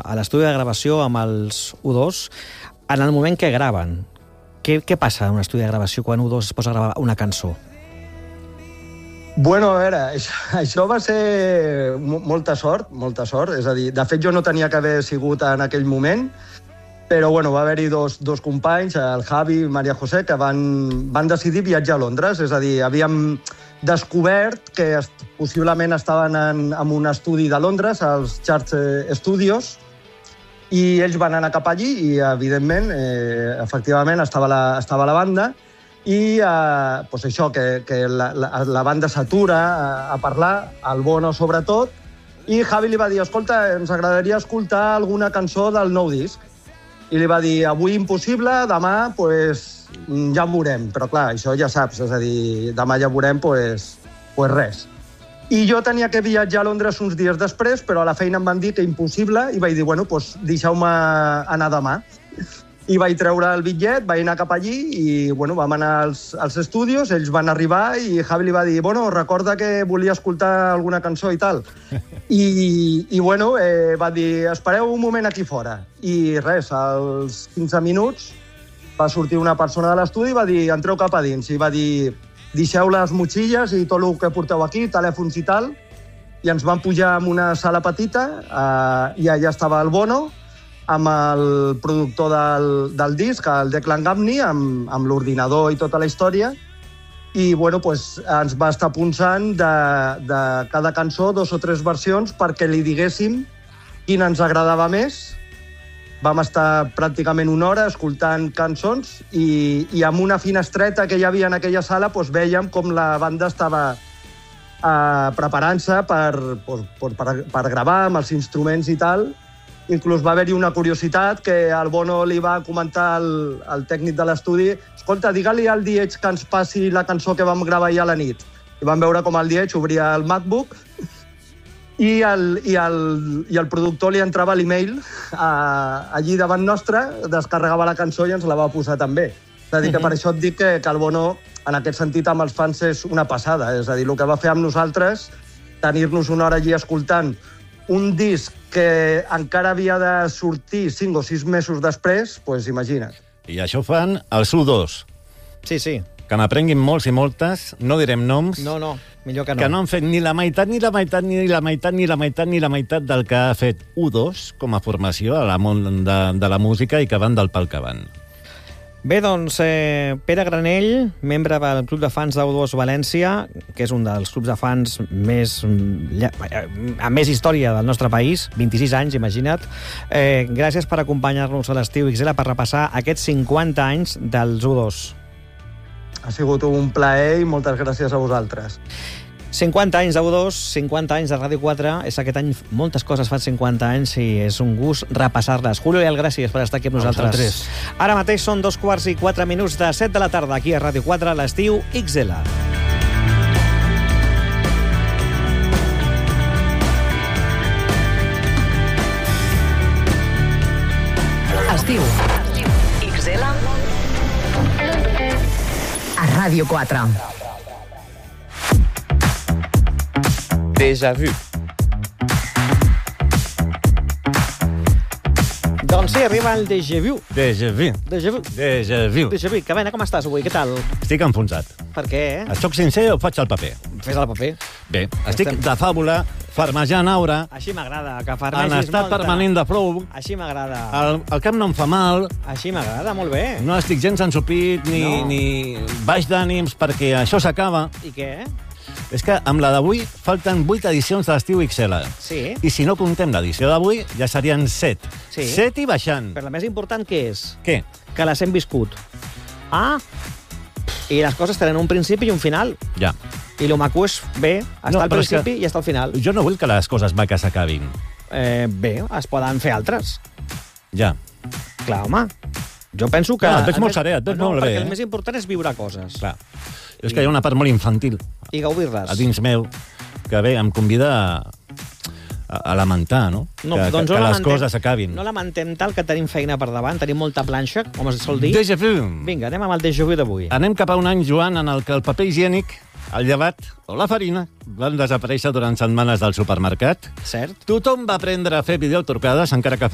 a l'estudi de gravació amb els U2 en el moment que graven. Què passa en un estudi de gravació quan U2 es posa a gravar una cançó? Bueno, a veure, això va ser molta sort. És a dir, de fet, jo no tenia que haver sigut en aquell moment, però bueno, va haver-hi dos companys, el Javi i Maria José, que van decidir viatjar a Londres. És a dir, havíem descobert que possiblement estaven en un estudi de Londres, als Church Studios, i ells van anar cap allí i, evidentment, efectivament, estava la banda, i doncs això, que la banda s'atura a parlar, el Bono sobretot, i Javi li va dir, escolta, ens agradaria escoltar alguna cançó del nou disc. I li va dir, avui impossible, demà pues, ja en veurem. Però clar, això ja saps, és a dir, demà ja veurem pues res. I jo tenia que viatjar a Londres uns dies després, però a la feina em van dir que impossible, i vaig dir, bueno, pues deixeu-me anar demà. I vaig treure el bitllet, vaig anar cap allí i bueno, vam anar als estudis, ells van arribar i Javi li va dir, bueno, recorda que volia escoltar alguna cançó i tal. I bueno, va dir, espereu un moment aquí fora. I res, als 15 minuts va sortir una persona de l'estudi i va dir, entreu cap a dins. I va dir, deixeu les motxilles i tot el que porteu aquí, telèfons i tal. I ens van pujar en una sala petita i allà estava el Bono, amb el productor del disc, el Declan Gabney, amb l'ordinador i tota la història, i bueno, pues, ens va estar punxant de cada cançó 2 o 3 versions perquè li diguéssim quina ens agradava més. Vam estar pràcticament una hora escoltant cançons i amb una finestreta que hi havia en aquella sala pues, vèiem com la banda estava preparant-se per gravar amb els instruments i tal. Inclús va haver-hi una curiositat que el Bono li va comentar al tècnic de l'estudi, escolta, digue-li al Diech que ens passi la cançó que vam gravar ahir a la nit. I vam veure com el Diech obria el MacBook i el productor li entrava l'email allí davant nostre, descarregava la cançó i ens la va posar també. És a dir, que per això et dic que el Bono, en aquest sentit, amb els fans és una passada. És a dir, el que va fer amb nosaltres, tenir-nos una hora allí escoltant un disc que encara havia de sortir 5 o 6 mesos després, doncs imagina't. I això fan els U2. Sí, sí. Que n'aprenguin molts i moltes, no direm noms. No, millor que no. Que no han fet ni la meitat, ni la meitat, ni la meitat, ni la meitat, ni la meitat del que ha fet U2 com a formació a la món de la música i que van del pal que van. Bé, doncs, Pere Granell, membre del Club de Fans d'U2 València, que és un dels clubs de fans amb més història del nostre país, 26 anys, imagina't. Gràcies per acompanyar-nos a l'Estiu XL per repassar aquests 50 anys dels U2. Ha sigut un plaer i moltes gràcies a vosaltres. 50 anys d'U2, 50 anys de Ràdio 4, és aquest any moltes coses fan 50 anys i és un gust repassar-les. Julio Leal, gràcies per estar aquí amb nosaltres. Ara mateix són 2:04 de 7 de la tarda, aquí a Ràdio 4, l'Estiu XL. Estiu XL a Ràdio 4. Déjà vu. Doncs sí, arriba el déjà vu. Déjà vu. Déjà vu. Déjà vu. Déjà vu. Que bé, com estàs avui? Què tal? Estic enfonsat. Per què? Et soc sincer o faig el paper? Fes el paper. Bé, estic de fàbula, farmejant aura. Així m'agrada, que farmegis en estat molta. permanent de flow. Així m'agrada. El cap no em fa mal. Així m'agrada, molt bé. No estic gens ensupit ni baix d'ànims perquè això s'acaba. I què? És que amb la d'avui falten 8 edicions de l'Estiu XL. Sí. I si no comptem l'edició d'avui, ja serien 7. Sí. 7 i baixant. Però la més important què és? Què? Que les hem viscut. I les coses tenen un principi i un final. Ja. I el maco és bé, està al principi i està al final. Jo no vull que les coses maques s'acabin. Bé, es poden fer altres. Ja. Clar, home. Jo penso que... No, et veig molt serè, et veig molt bé. Perquè el més important és viure coses. Clar. És que hi ha una part molt infantil. I gaudir-les. A dins meu, que bé, em convida a lamentar, no? Doncs que les coses s'acabin. No lamentem tal que tenim feina per davant, tenim molta planxa, com es sol dir. Déjà vu. Vinga, anem amb el déjà vu d'avui. Anem cap a un any, Joan, en el que el paper higiènic, el llevat o la farina van desaparèixer durant setmanes del supermercat. Cert. Tothom va aprendre a fer videotrucades, encara que